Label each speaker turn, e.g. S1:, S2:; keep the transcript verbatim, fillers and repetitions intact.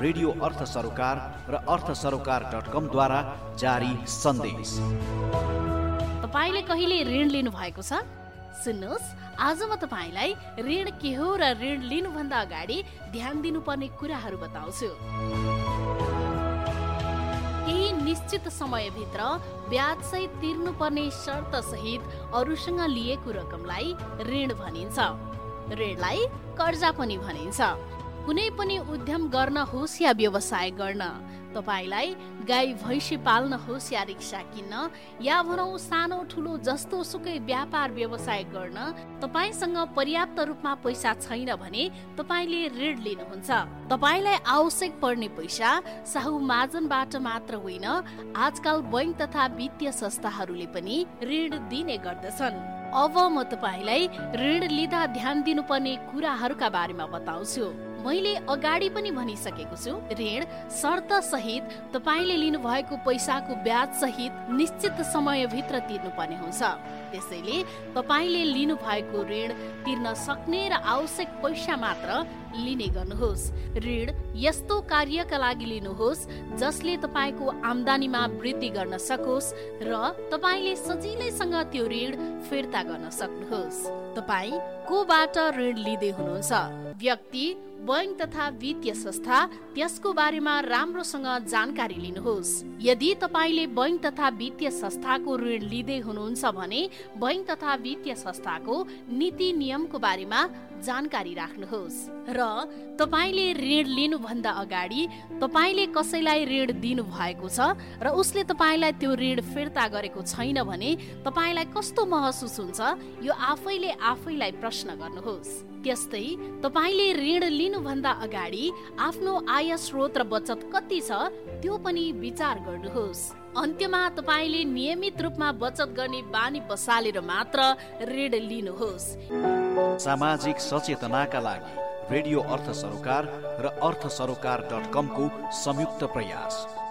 S1: Radio अर्थ सरोकार र अर्थ सरोकार डट कम द्वारा जारी सन्देश।
S2: तपाईले कहिले ऋण लिनु भएको छ? सुन्नुहोस्, आज म तपाईलाई ऋण के हो र ऋण लिनुभन्दा अगाडि ध्यान दिनुपर्ने कुराहरू बताउँछु। केही निश्चित समयभित्र ब्याज सहित तिर्नुपर्ने शर्त सहित अरूसँग लिएको रकमलाई ऋण भनिन्छ। ऋणलाई कर्जा पनि भनिन्छ। कुनै पनि उद्यम गर्न होस् या व्यवसाय गर्न, तपाईलाई गाई भैँसी पाल्न होस् या रिक्सा किन्न या भनौँ सानो ठुलो जस्तो सुकै व्यापार व्यवसाय गर्न तपाईसँग पर्याप्त रूपमा पैसा छैन भने तपाईले ऋण लिनुहुन्छ। तपाईलाई आवश्यक पर्ने पैसा साहु महाजनबाट मात्र होइन, आजकल बैंक तथा वित्तीय संस्थाहरूले पनि ऋण दिने गर्दछन्। अब म तपाईलाई ऋण लिँदा ध्यान दिनुपर्ने कुराहरूका बारेमा बताउँछु। मैले अगाडि पनि भनिसकेको छु, ऋण शर्त सहित तपाईले लिनुभएको पैसाको ब्याज सहित निश्चित समयभित्र तिर्नुपर्ने हुन्छ। त्यसैले तपाईले लिनुभएको ऋण तिर्न सक्ने र आवश्यक पैसा मात्र लिने गर्नुहोस्। ऋण यस्तो कार्यका लागि लिनुहोस् जसले तपाईको आम्दानीमा वृद्धि गर्न सकोस् र तपाईले सजिलैसँग त्यो ऋण फिर्ता गर्न सक्नुहोस्। तपाई कोबाट ऋण लिँदै हुनुहुन्छ? व्यक्ति, बैंक तथा वित्तीय संस्था, त्यसको बारेमा राम्रोसँग जानकारी लिनुहोस्। यदि तपाईले बैंक तथा वित्तीय संस्थाको ऋण लिँदै हुनुहुन्छ भने बैंक तथा वित्तीय संस्थाको नीति नियमको बारेमा जानकारी राख्नुहोस्। र तपाईले ऋण लिनुभन्दा अगाडि तपाईले कसैलाई ऋण दिनु भएको छ र उसले तपाईलाई त्यो ऋण फिर्ता गरेको छैन भने तपाईलाई कस्तो महसुस हुन्छ, यो आफैले आफैलाई प्रश्न गर्नुहोस्। त्यस्तै तपाईले ऋण लिनुभन्दा अगाडि आफ्नो आय स्रोत र बचत कति छ त्यो पनि विचार गर्नुहोस्। अन्त्यमा तपाईले नियमित रूपमा बचत गर्ने बानी बसालेर मात्र ऋण लिनुहोस्।
S1: सामाजिक सचेतनाका लागि रेडियो अर्थ सरोकार र अर्थ सरोकार डट कम को संयुक्त प्रयास।